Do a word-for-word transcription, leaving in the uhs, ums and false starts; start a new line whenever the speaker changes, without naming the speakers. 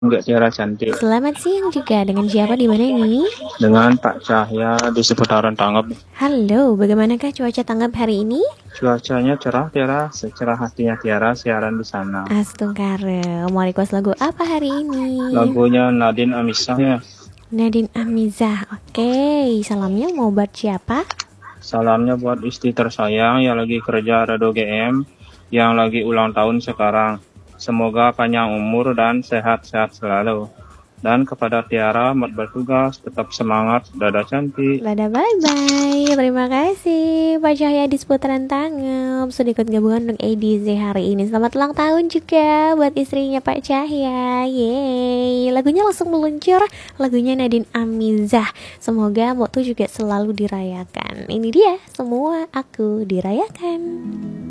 Enggak, Tiara cantik.
Selamat siang juga. Dengan siapa di mana nih?
Dengan Pak Cahya di seputaran Tanggap.
Halo, bagaimanakah cuaca Tanggap hari ini?
Cuacanya cerah, Tiara. Secerah hatinya Tiara siaran di sana.
Astungkare. Mau request lagu apa hari ini?
Lagunya Nadine Amizah ya.
Nadine Amizah. Oke, salamnya mau buat siapa?
Salamnya buat istri tersayang yang lagi kerja Radio G M, yang lagi ulang tahun sekarang. Semoga panjang umur dan sehat-sehat selalu. Dan kepada Tiara, buat bertugas, tetap semangat. Dadah cantik.
Dadah, bye-bye. Terima kasih Pak Cahya di seputaran Tanggap sudah ikut gabungan untuk A D Z hari ini. Selamat ulang tahun juga buat istrinya Pak Cahya. Yeay. Lagunya langsung meluncur. Lagunya Nadine Amizah. Semoga waktu juga selalu dirayakan. Ini dia, semua aku dirayakan.